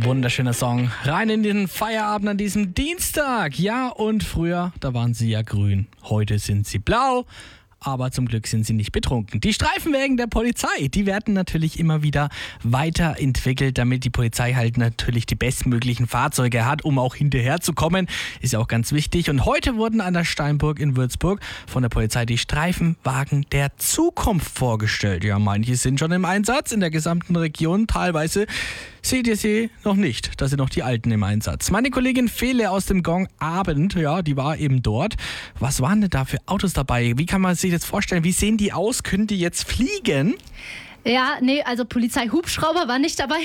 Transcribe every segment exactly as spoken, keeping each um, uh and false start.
Wunderschöner Song. Rein in den Feierabend an diesem Dienstag. Ja, und früher, da waren sie ja grün. Heute sind sie blau. Aber zum Glück sind sie nicht betrunken. Die Streifenwägen der Polizei, die werden natürlich immer wieder weiterentwickelt, damit die Polizei halt natürlich die bestmöglichen Fahrzeuge hat, um auch hinterherzukommen. Ist ja auch ganz wichtig. Und heute wurden an der Steinburg in Würzburg von der Polizei die Streifenwagen der Zukunft vorgestellt. Ja, manche sind schon im Einsatz in der gesamten Region. Teilweise seht ihr sie noch nicht. Da sind noch die alten im Einsatz. Meine Kollegin Fele aus dem Gong Abend, ja, die war eben dort. Was waren denn da für Autos dabei? Wie kann man sich das vorstellen? Wie sehen die aus? Können die jetzt fliegen? Ja, nee, also Polizei-Hubschrauber war nicht dabei.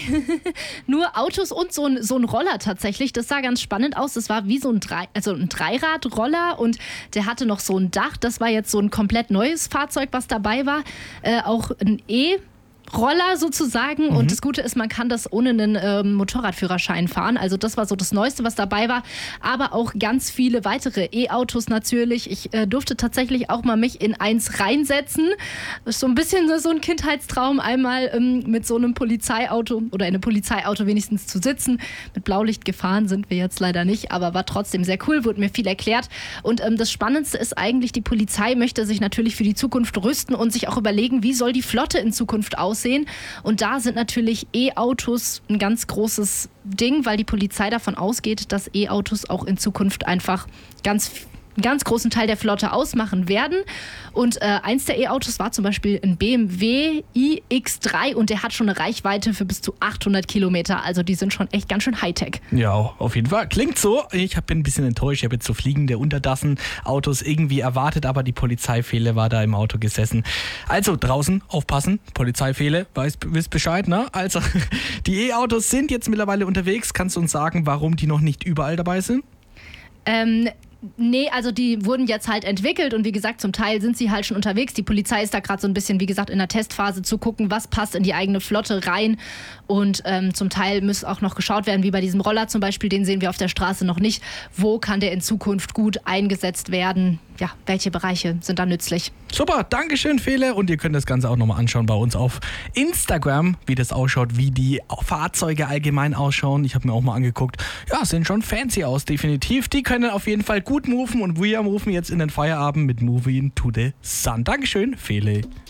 Nur Autos und so ein, so ein Roller tatsächlich. Das sah ganz spannend aus. Das war wie so ein, Drei, also ein Dreirad-Roller und der hatte noch so ein Dach. Das war jetzt so ein komplett neues Fahrzeug, was dabei war. Äh, auch ein E- Roller sozusagen. Mhm. Und das Gute ist, man kann das ohne einen ähm, Motorradführerschein fahren. Also das war so das Neueste, was dabei war. Aber auch ganz viele weitere E-Autos natürlich. Ich äh, durfte tatsächlich auch mal mich in eins reinsetzen. Das ist so ein bisschen so ein Kindheitstraum, einmal ähm, mit so einem Polizeiauto oder in einem Polizeiauto wenigstens zu sitzen. Mit Blaulicht gefahren sind wir jetzt leider nicht, aber war trotzdem sehr cool, wurde mir viel erklärt. Und ähm, das Spannendste ist eigentlich, die Polizei möchte sich natürlich für die Zukunft rüsten und sich auch überlegen, wie soll die Flotte in Zukunft aussehen. Sehen. Und da sind natürlich E-Autos ein ganz großes Ding, weil die Polizei davon ausgeht, dass E-Autos auch in Zukunft einfach ganz einen ganz großen Teil der Flotte ausmachen werden. Und äh, eins der E-Autos war zum Beispiel ein B M W i X drei und der hat schon eine Reichweite für bis zu achthundert Kilometer. Also die sind schon echt ganz schön Hightech. Ja, auf jeden Fall. Klingt so. Ich bin ein bisschen enttäuscht. Ich habe jetzt so fliegende Untertassen-Autos irgendwie erwartet, aber die Polizeifehle war da im Auto gesessen. Also draußen aufpassen. Polizeifehle, weißt, wisst Bescheid, ne? Also die E-Autos sind jetzt mittlerweile unterwegs. Kannst du uns sagen, warum die noch nicht überall dabei sind? Ähm... Nee, also die wurden jetzt halt entwickelt und wie gesagt, zum Teil sind sie halt schon unterwegs. Die Polizei ist da gerade so ein bisschen, wie gesagt, in der Testphase zu gucken, was passt in die eigene Flotte rein. Und ähm, zum Teil muss auch noch geschaut werden, wie bei diesem Roller zum Beispiel, den sehen wir auf der Straße noch nicht. Wo kann der in Zukunft gut eingesetzt werden? Ja, welche Bereiche sind da nützlich? Super, Dankeschön, Fele. Und ihr könnt das Ganze auch nochmal anschauen bei uns auf Instagram, wie das ausschaut, wie die Fahrzeuge allgemein ausschauen. Ich habe mir auch mal angeguckt. Ja, sehen schon fancy aus, definitiv. Die können auf jeden Fall gut moven und wir moven jetzt in den Feierabend mit Moving to the Sun. Dankeschön, Fele.